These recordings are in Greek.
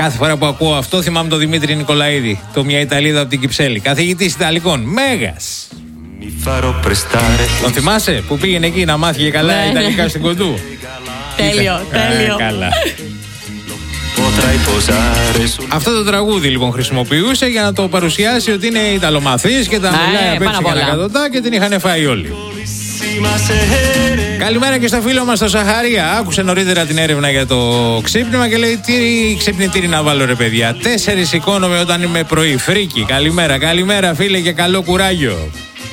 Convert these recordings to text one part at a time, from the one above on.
Κάθε φορά που ακούω αυτό θυμάμαι τον Δημήτρη Νικολαίδη, το μια Ιταλίδα από την Κυψέλη. Καθηγητής Ιταλικών, μέγας. Τον θυμάσαι που πήγαινε εκεί να μάθει και καλά Ιταλικά στην Κοντού? Τέλειο. Καλά. Αυτό το τραγούδι λοιπόν χρησιμοποιούσε για να το παρουσιάσει ότι είναι Ιταλομαθής και τα μιλάει απ' έξω και ανακατοτά και την είχαν φάει όλοι. Καλημέρα και στο φίλο μας το Σαχαρία. Άκουσε νωρίτερα την έρευνα για το ξύπνημα και λέει: τι ξυπνητήρι να βάλω, ρε παιδιά? 4 σηκώνομαι όταν είμαι πρωί. Φρίκι. Καλημέρα φίλε και καλό κουράγιο.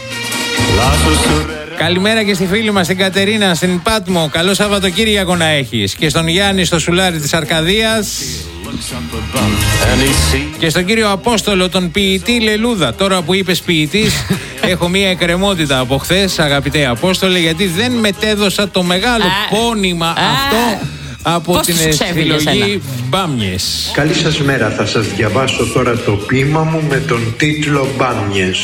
Καλημέρα και στη φίλη μας την Κατερίνα στην Πάτμο. Καλό Σαββατοκύριακο να έχεις. Και στον Γιάννη στο Σουλάρι της Αρκαδίας. Και στον κύριο Απόστολο τον ποιητή Λελούδα. Τώρα που είπες ποιητής, έχω μία εκκρεμότητα από χθες, αγαπητέ Απόστολε, γιατί δεν μετέδωσα το μεγάλο πόνημα αυτό από την συλλογή Μπάμιες. Καλή σας μέρα, θα σας διαβάσω τώρα το ποίημα μου με τον τίτλο Μπάμιες.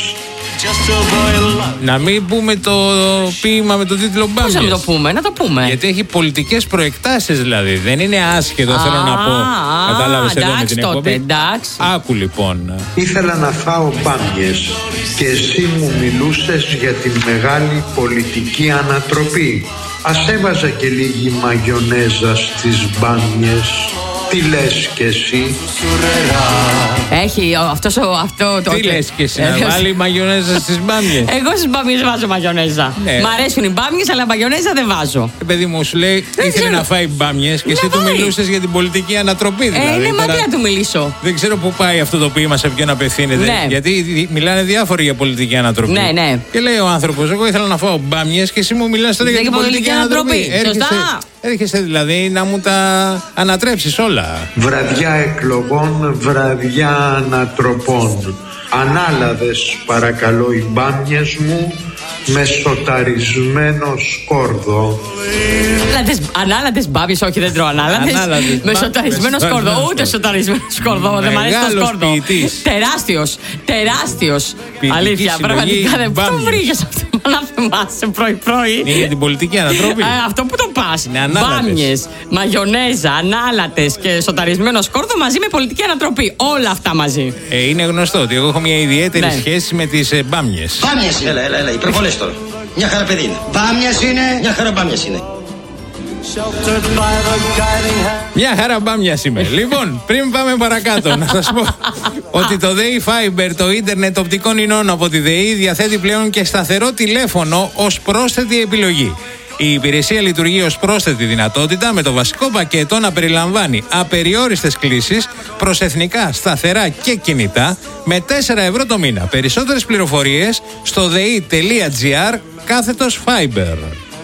Να μην πούμε το ποίημα με τον τίτλο Μπάμιες. Πώς να το πούμε, να το πούμε. Γιατί έχει πολιτικές προεκτάσεις δηλαδή. Δεν είναι άσχετο, θέλω να πω. Κατάλαβες εδώ με την εκπομπή. Άκου λοιπόν. Ήθελα να φάω μπάμιες και εσύ μου μιλούσες για την μεγάλη πολιτική ανατροπή. Ας έβαζα και λίγη μαγιονέζα στις μπάμιες. Τι λες κι εσύ? Έχει αυτό το. Τι λες κι εσύ, να βάλει μαγιονέζα στις μπάμιες? Εγώ στις μπάμιες βάζω μαγιονέζα. Ναι. Μ' αρέσουν οι μπάμιες, αλλά μαγιονέζα δεν βάζω. Παιδί μου, σου λέει ήθελε να φάει μπάμιες και εσύ του μιλούσες για την πολιτική ανατροπή. Δηλαδή, είναι μακριά να του μιλήσω. Δεν ξέρω πού πάει αυτό το ποίημα, σε ποιον απευθύνεται. Ναι. Γιατί μιλάνε διάφοροι για πολιτική ανατροπή. Ναι. Και λέει ο άνθρωπος: εγώ ήθελα να φάω μπάμιες και εσύ μου μιλάς τώρα για την πολιτική ανατροπή. Έρχεσαι δηλαδή να μου τα ανατρέψεις όλα. Βραδιά εκλογών, βραδιά ανατροπών. Ανάλαδες παρακαλώ οι μπάμιες μου με σοταρισμένο σκόρδο. Ανάλαδες μπάμιες, όχι δεν τρώω ανάλαδες. Με σοταρισμένο σκόρδο, ούτε σοταρισμένο σκόρδο. Δεν μ' αρέσει το σκόρδο. Τεράστιος. Αλήθεια, πραγματικά δεν. Πού το βρήκες αυτό? Να θυμάσαι πρωί-πρωί. Είναι για την πολιτική ανατροπή. Αυτό που το πας. Μπάμιες, μαγιονέζα, ανάλατες και σοταρισμένο σκόρδο μαζί με πολιτική ανατροπή. Όλα αυτά μαζί. Είναι γνωστό ότι εγώ έχω μια ιδιαίτερη σχέση με τις μπάμιες. Μπάμιες είναι. Έλα, υπερβολές τώρα. Μια χαρά παιδί είναι. Μπάμιες είναι. Μια χαρά μπάμιες είναι. Μια χαρά μπάμιας είμαι. Λοιπόν, πριν πάμε παρακάτω, να σας πω ότι το ΔΕΗ Fiber, το ίντερνετ οπτικών ινών από τη ΔΕΗ, διαθέτει πλέον και σταθερό τηλέφωνο ως πρόσθετη επιλογή. Η υπηρεσία λειτουργεί ως πρόσθετη δυνατότητα με το βασικό πακέτο να περιλαμβάνει απεριόριστες κλήσεις προς εθνικά, σταθερά και κινητά με 4 ευρώ το μήνα. Περισσότερες πληροφορίες στο dei.gr/Fiber.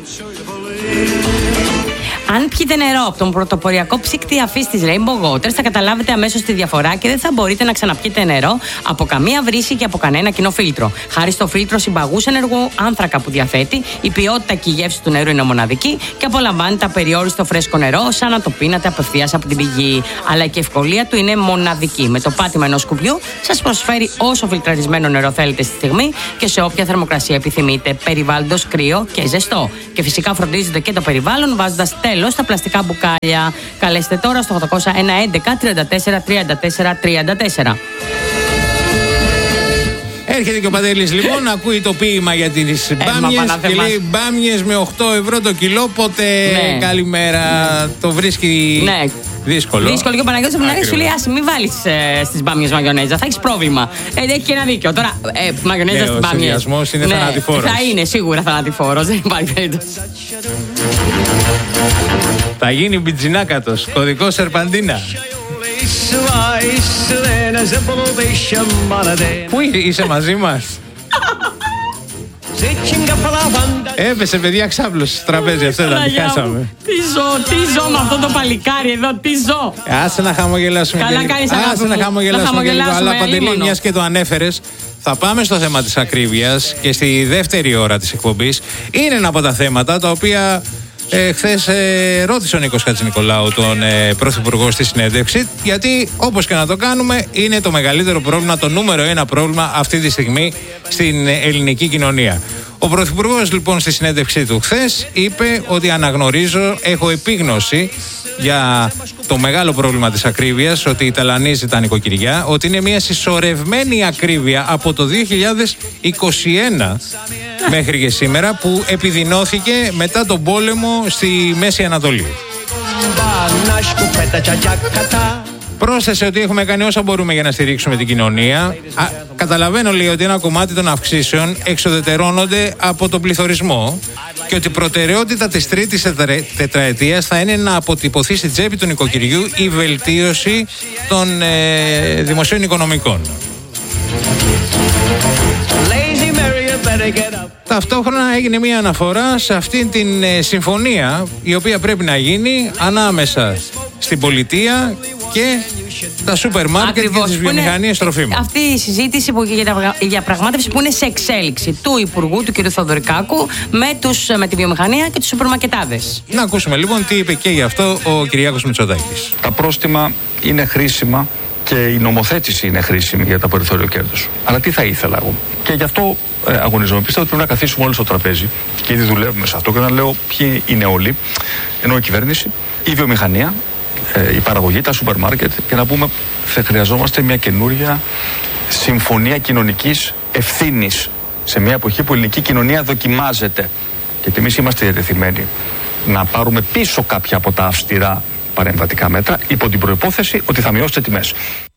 Αν πιείτε νερό από τον πρωτοποριακό ψύκτη αφής της Rainbow Waters, θα καταλάβετε αμέσως τη διαφορά και δεν θα μπορείτε να ξαναπιείτε νερό από καμία βρύση και από κανένα κοινό φίλτρο. Χάρη στο φίλτρο συμπαγούς ενεργού άνθρακα που διαθέτει, η ποιότητα και η γεύση του νερού είναι μοναδική και απολαμβάνετε απεριόριστο φρέσκο νερό, σαν να το πίνατε απευθείας από την πηγή. Αλλά και η ευκολία του είναι μοναδική. Με το πάτημα ενός κουμπιού σας προσφέρει όσο φιλτραρισμένο νερό θέλετε στη στιγμή και σε όποια θερμοκρασία επιθυμείτε, περιβάλλοντος κρύο και ζεστό. Και φυσικά φροντίζετε και το περιβάλλον βάζοντας τέλος στα πλαστικά μπουκάλια. Καλέστε τώρα στο 811 34 34 34. Έρχεται και ο Παντελής λοιπόν, ακούει το ποίημα για τις μπάμιες και λέει μπάμιες με 8 ευρώ το κιλό, πότε καλημέρα, το βρίσκει δύσκολο. Δύσκολο και ο Παναγιώτης από την αρχή σου λέει άσε μην βάλεις στις μπάμιες μαγιονέζα, θα έχεις πρόβλημα. Έχει και ένα δίκιο. Τώρα μαγιονέζα στις μπάμιες. Ο συνδυασμός είναι θανατηφόρος. Θα είναι σίγουρα θανατηφόρος, δεν υπάρχει περίπτωση. Θα γίνει μπιτζινάκατος, κωδικό Σερπαντίνα. Πού είσαι μαζί μας? Έπεσε παιδιά ξάπλος στο τραπέζι, αυτό ήταν, τη χάσαμε. Τι ζω με αυτό το παλικάρι εδώ, τι ζω. Άσε να χαμογελάσουμε. Καλά κάνεις αγάπη μου. Άσε να χαμογελάσουμε και λίγο. Αλλά Παντελή, μιας και το ανέφερες, θα πάμε στο θέμα της ακρίβειας και στη δεύτερη ώρα της εκπομπής. Είναι ένα από τα θέματα τα οποία χθες ρώτησε ο Νίκος Χατζηνικολάου τον Πρωθυπουργό στη συνέντευξη, γιατί όπως και να το κάνουμε είναι το μεγαλύτερο πρόβλημα, το νούμερο 1 πρόβλημα αυτή τη στιγμή στην ελληνική κοινωνία. Ο Πρωθυπουργός λοιπόν στη συνέντευξή του χθες είπε ότι αναγνωρίζω, έχω επίγνωση για το μεγάλο πρόβλημα της ακρίβειας, ότι ταλανίζει τα νοικοκυριά, ότι είναι μια συσσωρευμένη ακρίβεια από το 2021 μέχρι και σήμερα, που επιδεινώθηκε μετά τον πόλεμο στη Μέση Ανατολή. Πρόσθεσε ότι έχουμε κάνει όσα μπορούμε για να στηρίξουμε την κοινωνία. Καταλαβαίνω, λέει, ότι ένα κομμάτι των αυξήσεων εξοδετερώνονται από τον πληθωρισμό και ότι η προτεραιότητα της τρίτης τετραετίας θα είναι να αποτυπωθεί στη τσέπη του νοικοκυριού η βελτίωση των δημοσίων οικονομικών. Ταυτόχρονα έγινε μια αναφορά σε αυτήν την συμφωνία η οποία πρέπει να γίνει ανάμεσα στην πολιτεία και τα σούπερ μάρκετ και τις βιομηχανίες τροφίμων. Αυτή η συζήτηση, η διαπραγμάτευση που είναι σε εξέλιξη του Υπουργού, του κ. Θοδωρικάκου, με τη βιομηχανία και τους σούπερ μαρκετάδες. Να ακούσουμε λοιπόν τι είπε και γι' αυτό ο Κυριάκος Μητσοτάκης. Τα πρόστιμα είναι χρήσιμα και η νομοθέτηση είναι χρήσιμη για τα περιθώριο κέρδους. Αλλά τι θα ήθελα εγώ. Και γι' αυτό αγωνιζόμαι. Πιστεύω ότι πρέπει να καθίσουμε όλοι στο τραπέζι και ήδη δουλεύουμε σε αυτό και να λέω ποιοι είναι όλοι. Ενώ η κυβέρνηση, η βιομηχανία, η παραγωγή, τα σούπερ μάρκετ, και να πούμε θα χρειαζόμαστε μια καινούρια συμφωνία κοινωνικής ευθύνης σε μια εποχή που η ελληνική κοινωνία δοκιμάζεται. Και εμείς είμαστε διατεθειμένοι να πάρουμε πίσω κάποια από τα αυστηρά παρεμβατικά μέτρα υπό την προϋπόθεση ότι θα μειώσετε τιμές.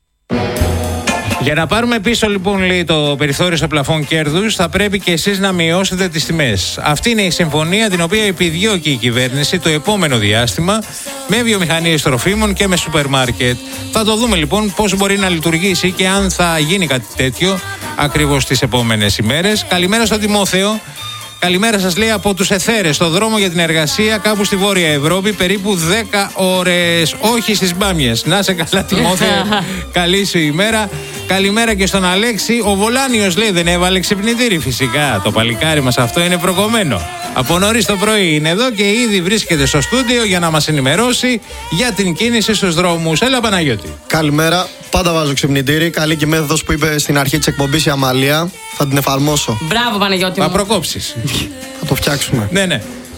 Για να πάρουμε πίσω λοιπόν, λέει, το περιθώριο στο πλαφόν κέρδους, θα πρέπει και εσείς να μειώσετε τις τιμές. Αυτή είναι η συμφωνία την οποία επιδιώκει η κυβέρνηση το επόμενο διάστημα με βιομηχανίες τροφίμων και με σούπερ μάρκετ. Θα το δούμε λοιπόν πώς μπορεί να λειτουργήσει και αν θα γίνει κάτι τέτοιο ακριβώς τις επόμενες ημέρες. Καλημέρα στον Τιμόθεο. Καλημέρα σας, λέει, από τους Εθέρες, στο δρόμο για την εργασία κάπου στη Βόρεια Ευρώπη, περίπου 10 ώρες, όχι στις Μπάμιες. Να σε καλά, Τιμόθεο, καλή σου ημέρα. Καλημέρα και στον Αλέξη. Ο Βολάνιος, λέει, δεν έβαλε ξυπνητήρι. Φυσικά, το παλικάρι μας αυτό είναι προκομμένο. Από νωρίς το πρωί είναι εδώ και ήδη βρίσκεται στο στούντιο για να μας ενημερώσει για την κίνηση στους δρόμους. Έλα, Παναγιώτη. Καλημέρα. Πάντα βάζω ξυπνητήρι. Καλή και η μέθοδος που είπε στην αρχή της εκπομπής η Αμαλία. Θα την εφαρμόσω. Μπράβο, Παναγιώτη μου. Θα προκόψεις. Θα το φτιάξουμε. Ναι.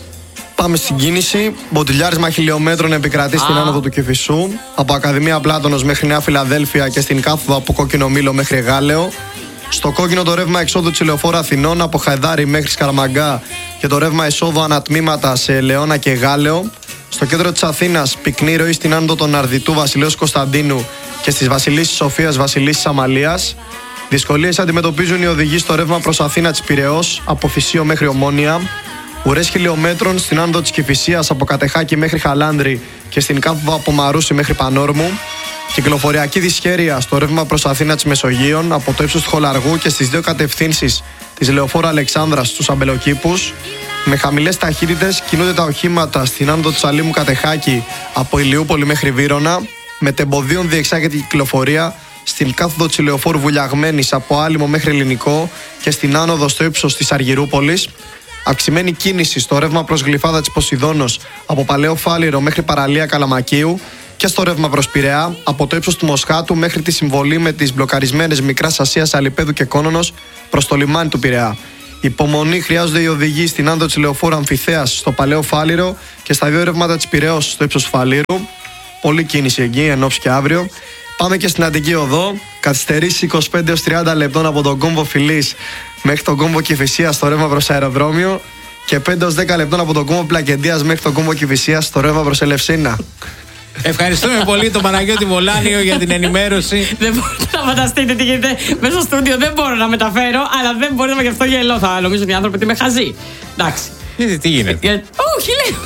Πάμε στην κίνηση. Μποτιλιάρισμα χιλιόμετρων επικρατεί στην άνοδο του Κηφισού. Από Ακαδημία Πλάτωνος μέχρι Νέα Φιλαδέλφια και στην κάθοδο από Κόκκινο Μήλο μέχρι Γάλεο. Στο κόκκινο το ρεύμα εξόδου της Λεωφόρου Αθηνών από Χαϊδάρι μέχρι Σκαραμαγκά και το ρεύμα εισόδου ανατμήματα σε Ελαιώνα και Γάλεο. Στο κέντρο της Αθήνας πυκνή ροή στην άνοδο των Αρδιτού Βασιλέως Κωνσταντίνου και στις Βασιλίσσης Σοφίας Βασιλίσσης Αμαλίας. Δυσκολίες αντιμετωπίζουν οι οδηγοί στο ρεύμα προς Αθήνα της Πειραιώς από Φυσίο μέχρι Ομόνια. Ουρές χιλιόμετρων στην άνοδο της Κηφισίας από Κατεχάκη μέχρι Χαλάνδρη και στην κάθοδο από Μαρούσι μέχρι Πανόρμου. Κυκλοφοριακή δυσχέρεια στο ρεύμα προς Αθήνα της Μεσογείων από το ύψος του Χολαργού και στις δύο κατευθύνσεις της Λεωφόρου Αλεξάνδρας στους Αμπελοκήπους. Με χαμηλές ταχύτητες κινούνται τα οχήματα στην άνοδο του Σαλήμου Κατεχάκη από Ηλιούπολη μέχρι Βύρωνα. Με τεμποδίων διεξάγεται η κυκλοφορία στην κάθοδο της Λεωφόρου Βουλιαγμένης από Άλυμο μέχρι Ελληνικό και στην άνοδο στο ύψος της Αργυρούπολης. Αυξημένη κίνηση στο ρεύμα προς Γλυφάδα της Ποσειδώνος από Παλαιό Φάληρο μέχρι Παραλία Καλαμακίου και στο ρεύμα προς Πειραιά από το ύψος του Μοσχάτου μέχρι τη συμβολή με τις μπλοκαρισμένες Μικράς Ασίας, Αλιπέδου και Κόνονος προς το λιμάνι του Πειραιά. Υπομονή χρειάζονται οι οδηγοί στην άνοδο της Λεωφόρου Αμφιθέας στο Παλαιό Φάληρο και στα δύο ρεύματα της Πειραιώς στο ύψος του Φαλήρου. Πολλή κίνηση εκεί, ενόψει και αύριο. Πάμε και στην Αττική Οδό. Καθυστερήσεις 25 έως 30 λεπτών από τον κόμβο Φιλής μέχρι τον κόμβο Κηφισίας στο ρεύμα προς αεροδρόμιο και 5 έως 10 λεπτών από τον κόμβο Πλακεντίας μέχρι τον κόμβο Κηφισίας στο ρεύμα προς Ελευσίνα. Ευχαριστούμε πολύ τον Παναγιώτη Βολάνιο για την ενημέρωση. Δεν μπορείτε να φανταστείτε τι γίνεται μέσα στο στούντιο. Δεν μπορώ να μεταφέρω, αλλά δεν μπορεί να με γι' αυτό γελώ. Θα νομίζω ότι οι άνθρωποι ότι είμαι χαζή. Εντάξει. Τι γίνεται. Όχι, λέω.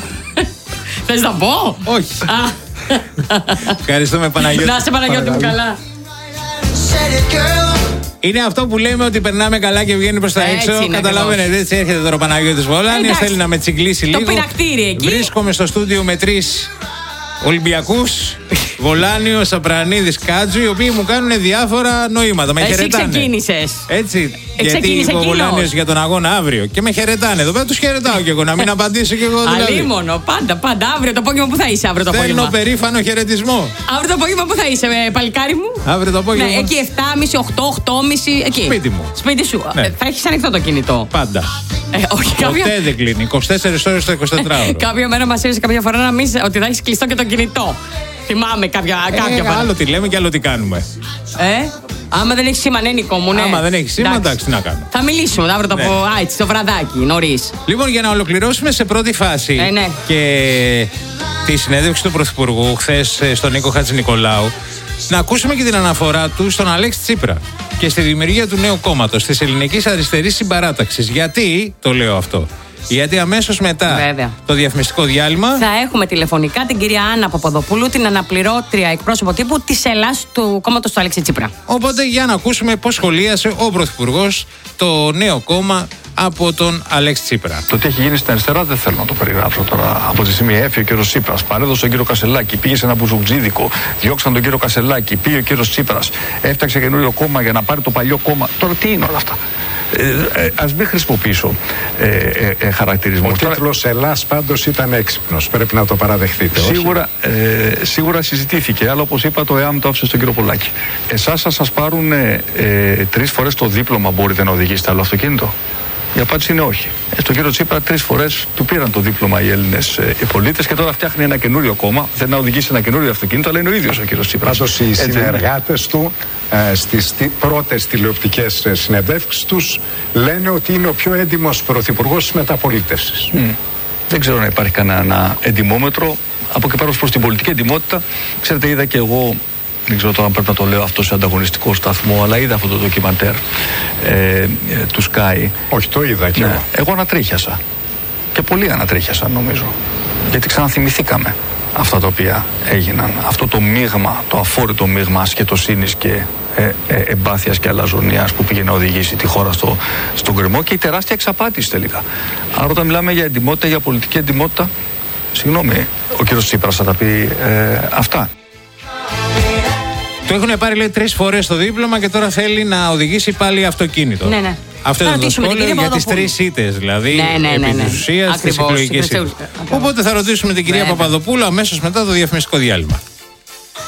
Θες να πω? Όχι. Ευχαριστούμε, Παναγιώτη. Να είσαι, Παναγιώτη μου, καλά. Είναι αυτό που λέμε ότι περνάμε καλά και βγαίνει προς τα έξω. Καταλαβαίνετε, έτσι έρχεται τώρα ο Παναγιώτης Βολάνιος. Θέλει να με τσιγκλίσει λίγο. Το πειρακτήρι εκεί. Βρίσκομαι στο στούντιο με 3 Ολυμπιακούς, Βολάνιο, Σαπρανίδης, Κάτζου, οι οποίοι μου κάνουν διάφορα νοήματα. Με χαιρετάνε. Εσύ ξεκίνησες. Έτσι. Γιατί υποβολάνε για τον αγώνα αύριο και με χαιρετάνε. Εδώ πέρα τους χαιρετάω και εγώ, να μην απαντήσω και εγώ δηλαδή. Αλίμονο, πάντα. Αύριο το απόγευμα που θα είσαι, αύριο το απόγευμα. Θέλω περήφανο χαιρετισμό. Αύριο το απόγευμα που θα είσαι, παλικάρι μου. Αύριο το απόγευμα. Ναι, εκεί 7.30, 8.30, εκεί. Σπίτι μου. Σπίτι σου. Ναι. Θα έχεις ανοιχτό το κινητό. Πάντα. Όχι, Ποτέ δεν κλείνει. 24 ώρες το 24ωρο. Κάποια μέρα μας έδωσε κάποια φορά να μην, ότι θα έχεις κλειστό και το κινητό. Θυμάμαι κάποια φορά. Άλλο τι λέμε και άλλο τι κάνουμε. Άμα δεν έχει σήμα, ναι, Νικό μου, ναι. Άμα δεν έχει σήμα, εντάξει, τι να κάνω. Θα μιλήσουμε αύριο έτσι, το βραδάκι, νωρίς. Λοιπόν, για να ολοκληρώσουμε σε πρώτη φάση ναι. και τη συνέντευξη του Πρωθυπουργού χθες στον Νίκο Χατζηνικολάου, να ακούσουμε και την αναφορά του στον Αλέξη Τσίπρα και στη δημιουργία του νέου κόμματος, της Ελληνικής Αριστερής Συμπαράταξης. Γιατί το λέω αυτό? Γιατί αμέσως μετά το διαφημιστικό διάλειμμα θα έχουμε τηλεφωνικά την κυρία Άννα Παπαδοπούλου, την αναπληρώτρια εκπρόσωπο τύπου της Ελλάς του κόμματος του Αλέξη Τσίπρα. Οπότε για να ακούσουμε πώς σχολίασε ο Πρωθυπουργός το νέο κόμμα από τον Αλέξη Τσίπρα. Το τι έχει γίνει στην αριστερά δεν θέλω να το περιγράψω τώρα. Από τη στιγμή έφυγε ο κύριος Τσίπρας, παρέδωσε τον κύριο Κασελάκη, πήγε σε ένα μπουζουτζίδικο, διώξαν τον κύριο Κασελάκη, πήγε ο κύριος Τσίπρας, έφτιαξε καινούριο κόμμα για να πάρει το παλιό κόμμα. Τώρα τι είναι όλα αυτά? Ας μην χρησιμοποιήσω χαρακτηρισμούς. Ο τίτλος Ελλάς πάντως ήταν έξυπνος, πρέπει να το παραδεχτείτε. Σίγουρα συζητήθηκε, αλλά όπως είπα, το ΕΑΜ το άφησε στον κύριο Πολάκη. Εσάς θα σας πάρουν 3 φορές το δίπλωμα, μπορείτε να οδηγήσετε άλλο αυτοκίνητο? Η απάντηση είναι όχι. Στον κύριο Τσίπρα 3 φορές του πήραν το δίπλωμα οι Έλληνες πολίτες και τώρα φτιάχνει ένα καινούριο κόμμα. Θέλει να οδηγήσει ένα καινούριο αυτοκίνητο, αλλά είναι ο ίδιος ο κύριος Τσίπρας. Πάντως οι συνεργάτες του στις πρώτες τηλεοπτικές συνεντεύξεις τους λένε ότι είναι ο πιο έντιμος πρωθυπουργός της μεταπολίτευσης. Δεν ξέρω να υπάρχει κανένα εντιμόμετρο. Από εκεί πέρα προς την πολιτική εντιμότητα, ξέρετε, είδα και εγώ. Δεν ξέρω τώρα αν πρέπει να το λέω αυτό σε ανταγωνιστικό σταθμό, αλλά είδα αυτό το ντοκιμαντέρ του Sky. Όχι, το είδα και εγώ. Εγώ ανατρίχιασα. Και πολλοί ανατρίχιασαν, νομίζω. Γιατί ξαναθυμηθήκαμε αυτά τα οποία έγιναν. Αυτό το μείγμα, το αφόρητο μείγμα ασχετοσύνης και εμπάθειας και αλαζονίας που πήγε να οδηγήσει τη χώρα στον γκρεμό και η τεράστια εξαπάτηση τελικά. Άρα όταν μιλάμε για εντιμότητα, για πολιτική εντιμότητα, συγγνώμη, ο κύριος Τσίπρας θα τα πει αυτά. Το έχουν πάρει, λέει, 3 φορές το δίπλωμα και τώρα θέλει να οδηγήσει πάλι αυτοκίνητο. Ναι. Αυτό είναι το σχόλιο για τις 3 ήττες, δηλαδή επί της ουσίας στις εκλογικές ήττες. Οπότε θα ρωτήσουμε την κυρία Παπαδοπούλου αμέσως μετά το διαφημιστικό διάλειμμα.